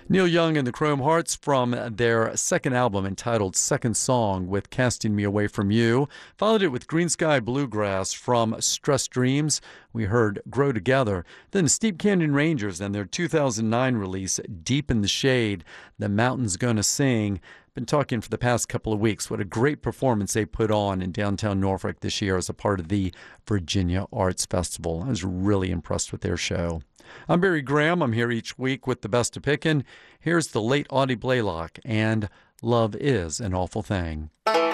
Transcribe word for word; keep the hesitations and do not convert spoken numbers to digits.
Neil Young and the Chrome Hearts from their second album entitled Second Song with Casting Me Away From You. Followed it with Green Sky Bluegrass from Stress Dreams. We heard Grow Together. Then Steep Canyon Rangers and their two thousand nine release Deep in the Shade, The Mountain's Gonna Sing. Been talking for the past couple of weeks what a great performance they put on in downtown Norfolk this year as a part of the Virginia Arts Festival. I was really impressed with their show. I'm Barry Graham. I'm here each week with the best of pickin'. Here's the late Audie Blaylock and Love Is an Awful Thing.